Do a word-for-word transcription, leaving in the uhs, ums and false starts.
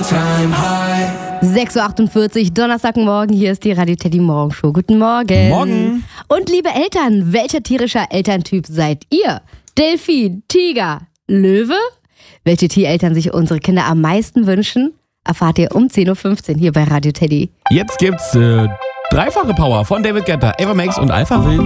all-time high. sechs Uhr achtundvierzig, Donnerstagmorgen, hier ist die Radio Teddy Morgenshow. Guten Morgen. Morgen. Und liebe Eltern, welcher tierischer Elterntyp seid ihr? Delfin, Tiger, Löwe? Welche Tiereltern sich unsere Kinder am meisten wünschen, erfahrt ihr um zehn Uhr fünfzehn hier bei Radio Teddy. Jetzt gibt's äh, dreifache Power von David Guetta, Ava Max und Alpha Will.